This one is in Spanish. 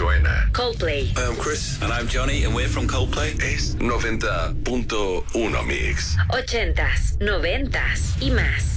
suena. Coldplay. Hi, I'm Chris. And I'm Johnny, and we're from Coldplay. Es 90.1 Mix. 80s, 90s y más.